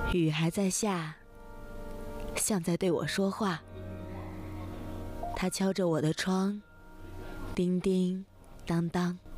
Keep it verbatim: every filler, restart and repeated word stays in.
雨还在下，像在对我说话。它敲着我的窗，叮叮当当。